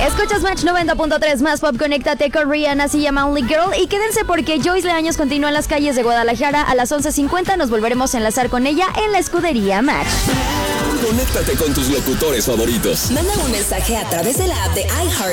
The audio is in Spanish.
Escuchas Match 90.3 más pop, conéctate con Rihanna, se llama Only Girl. Y quédense porque Joyce Leaños continúa en las calles de Guadalajara a las 11:50. Nos volveremos a enlazar con ella en la escudería Match. Conéctate con tus locutores favoritos. Manda un mensaje a través de la app de iHeart